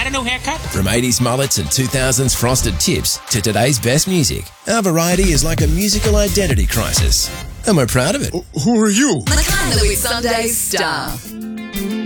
a new haircut? From 80s mullets and 2000s frosted tips to today's best music, our variety is like a musical identity crisis. And we're proud of it. Who are you? McCann Louis Sunday's star.